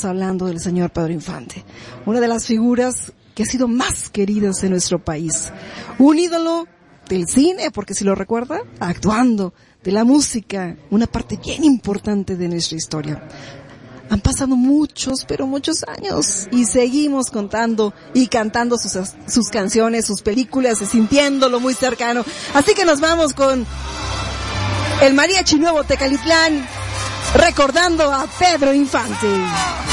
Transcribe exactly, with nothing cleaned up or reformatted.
estamos hablando del señor Pedro Infante, una de las figuras que ha sido más queridas en nuestro país. Un ídolo del cine, porque si lo recuerda, actuando, de la música, una parte bien importante de nuestra historia. Han pasado muchos, pero muchos años y seguimos contando y cantando sus, sus canciones, sus películas, y sintiéndolo muy cercano. Así que nos vamos con el Mariachi Nuevo Tecalitlán, recordando a Pedro Infante.